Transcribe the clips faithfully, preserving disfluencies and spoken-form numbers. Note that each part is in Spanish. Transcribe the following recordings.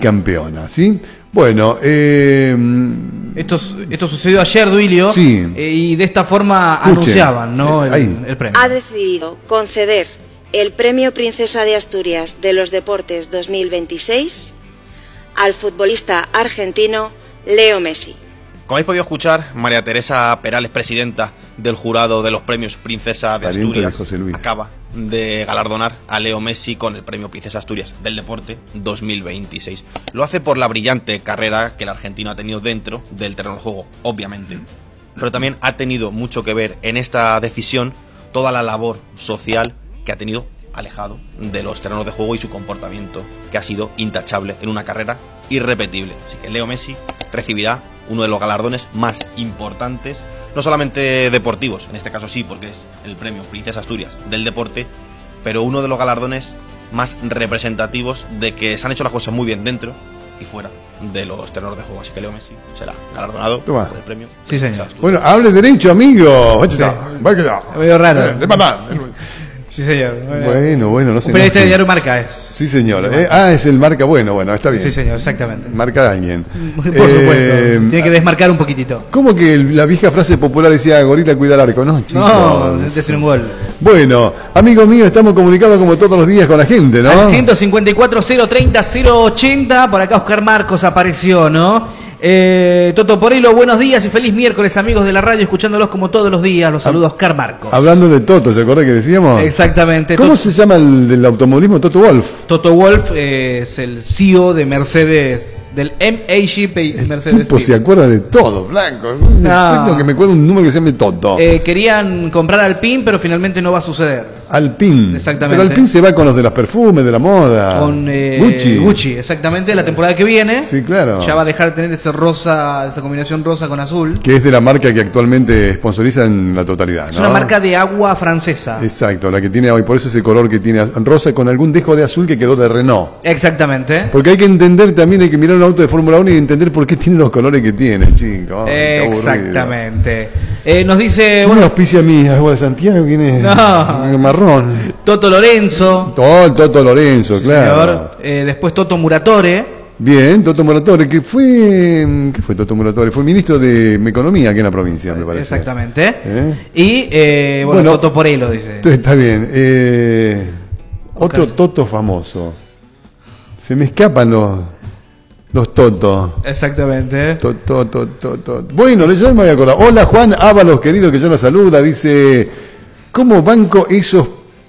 bicampeona, ¿sí? Bueno, eh, esto, esto sucedió ayer, Duilio, sí. eh, y de esta forma Escuchen, anunciaban, ¿no? el, el premio. Ha decidido conceder el Premio Princesa de Asturias de los Deportes dos mil veintiséis al futbolista argentino Leo Messi. Como habéis podido escuchar, María Teresa Perales, presidenta del jurado de los premios Princesa de Asturias, de José Luis, acaba de galardonar a Leo Messi con el premio Princesa Asturias del Deporte dos mil veintiséis. Lo hace por la brillante carrera que el argentino ha tenido dentro del terreno de juego, obviamente, pero también ha tenido mucho que ver en esta decisión toda la labor social que ha tenido alejado de los terrenos de juego y su comportamiento, que ha sido intachable en una carrera irrepetible. Así que Leo Messi recibirá uno de los galardones más importantes, no solamente deportivos, en este caso sí, porque es el premio Princesa Asturias del Deporte, pero uno de los galardones más representativos de que se han hecho las cosas muy bien dentro y fuera de los terrenos de juego. Así que Leo Messi será galardonado Toma. por el premio. Sí, señor. Bueno, hable derecho, amigo. Sí. Medio raro. Sí, señor. Bueno, bueno, no sé. Un periodista de diario Marca es. Sí, señor. Eh, ah, es el Marca, bueno, bueno, está bien. Sí, señor, exactamente. Marca a alguien. Por supuesto. Eh, Tiene que desmarcar un poquitito. ¿Cómo que la vieja frase popular decía gorila cuida el arco? No, chicos. No, es decir un gol. Bueno, amigo mío, estamos comunicados como todos los días con la gente, ¿no? Al ciento cincuenta y cuatro, cero treinta, cero ochenta, por acá Oscar Marcos apareció, ¿no? Eh, Toto Porello, buenos días y feliz miércoles, amigos de la radio, escuchándolos como todos los días. Los saluda Oscar Marcos. Hablando de Toto, ¿se acuerda que decíamos? Exactamente. ¿Cómo Toto, se llama el del automovilismo? Toto Wolff. Toto Wolff eh, es el C E O de Mercedes, del M A G Mercedes. Tipo se acuerda de todo, Blanco. No. Que me acuerdo un número que se llame Toto. Eh, querían comprar Alpine, pero finalmente no va a suceder. Alpine. Exactamente. Pero Alpine se va con los de los perfumes, de la moda. Con eh, Gucci. Gucci, exactamente. La temporada que viene. Sí, claro. Ya va a dejar de tener ese rosa, esa combinación rosa con azul. Que es de la marca que actualmente sponsoriza en la totalidad, ¿no? Es una marca de agua francesa. Exacto, la que tiene, y por eso ese color que tiene rosa con algún dejo de azul que quedó de Renault. Exactamente. Porque hay que entender también, hay que mirar un auto de Fórmula uno y entender por qué tiene los colores que tiene, chicos. Exactamente. Eh, nos dice... ¿Quién bueno, me auspicia a mí? ¿Agua de Santiago? ¿Quién es? No. Marrón. Toto Lorenzo. Todo, Toto Lorenzo, Sí, claro. Eh, después Toto Muratore. Bien, Toto Muratore, que fue... ¿Qué fue Toto Muratore? Fue ministro de Economía aquí en la provincia, me parece. Exactamente. ¿Eh? Y, eh, bueno, bueno, Toto Porello, dice. Está bien. Eh, otro Toto famoso. Se me escapan los... Los Totos. Exactamente. Toto, toto, toto. Bueno, yo me voy a acordar. Hola, Juan Ábalos, querido, que yo lo saluda. Dice, ¿cómo banco esos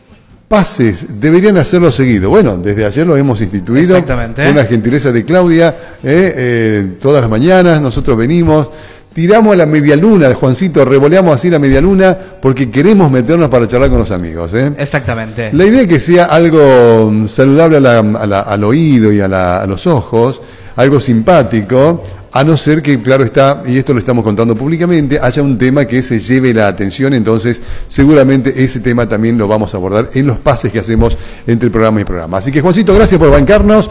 pases? Deberían hacerlo seguido. Bueno, desde ayer lo hemos instituido. Exactamente. Una gentileza de Claudia. Eh, eh, todas las mañanas nosotros venimos, tiramos a la medialuna, Juancito, revoleamos así la medialuna porque queremos meternos para charlar con los amigos. ¿eh? Exactamente. La idea es que sea algo saludable a la, a la, al oído y a, la, a los ojos, algo simpático, a no ser que, claro está, y esto lo estamos contando públicamente, haya un tema que se lleve la atención, entonces seguramente ese tema también lo vamos a abordar en los pases que hacemos entre programa y programa. Así que, Juancito, gracias por bancarnos.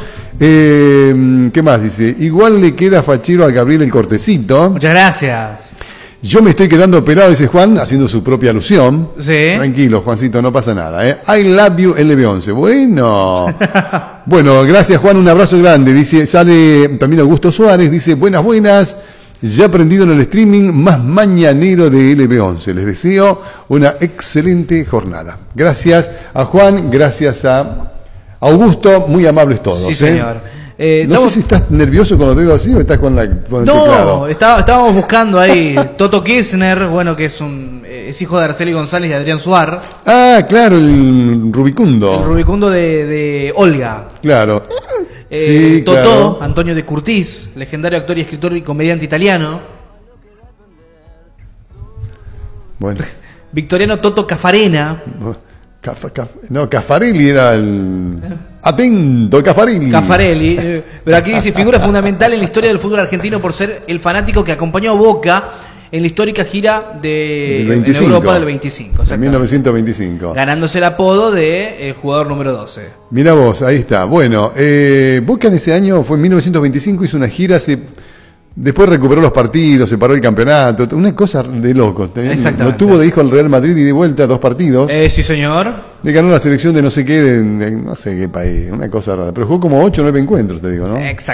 Eh, ¿Qué más dice? Igual le queda fachero al Gabriel el cortecito. Muchas gracias. Yo me estoy quedando operado, dice Juan, haciendo su propia alusión. Sí. Tranquilo, Juancito, no pasa nada. ¿eh? I love you, L B once. Bueno. Bueno, gracias, Juan, un abrazo grande. Dice, sale también Augusto Suárez, dice, buenas, buenas. Ya aprendido en el streaming más mañanero de L B once. Les deseo una excelente jornada. Gracias a Juan, gracias a Augusto, muy amables todos. Sí, ¿eh? señor. Eh, no estamos... sé si estás nervioso con los dedos así o estás con, la, con el no, teclado. está, estábamos buscando ahí Toto Kirchner, bueno, que es un es hijo de Araceli González y Adrián Suar. Ah, claro, el Rubicundo. El Rubicundo de, de Olga. Claro. Eh, sí, Totò, claro. Antonio de Curtis, legendario actor y escritor y comediante italiano. Bueno. Victoriano Toto Caffarena. Caf, caf, no, Caffarelli era el... Atento, Caffarelli. Caffarelli. Eh, pero aquí dice, figura fundamental en la historia del fútbol argentino por ser el fanático que acompañó a Boca en la histórica gira de del veinticinco, en Europa del veinticinco. En mil novecientos veinticinco. Ganándose el apodo de el jugador número doce. Mira vos, ahí está. Bueno, eh, Boca en ese año fue en mil novecientos veinticinco, hizo una gira, se... después recuperó los partidos, se paró el campeonato, una cosa de loco. Exactamente. Lo tuvo de hijo al Real Madrid y de vuelta dos partidos. Eh, sí, señor. Le ganó la selección de no sé qué, de, de no sé qué país, una cosa rara. Pero jugó como ocho o nueve encuentros, te digo, ¿no? Exacto.